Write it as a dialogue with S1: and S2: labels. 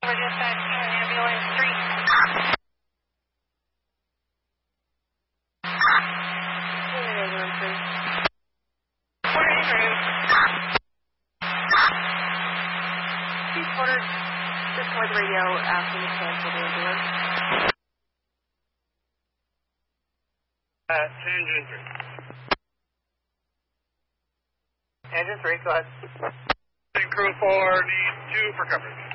S1: Porter dispatch, ambulance 3. Porter en route. Chief Porter, just for the radio asking to cancel the ambulance.
S2: Engine 3. Engine 3, go ahead.
S3: Crew 4 needs 2 for coverage.